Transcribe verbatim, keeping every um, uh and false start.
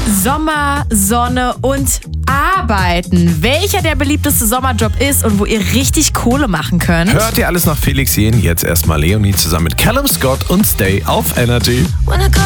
Sommer, Sonne und Arbeiten. Welcher der beliebteste Sommerjob ist und wo ihr richtig Kohle machen könnt? Hört ihr alles nach Felix Jähn? Jetzt erstmal Leonie zusammen mit Callum Scott und Stay auf Energy.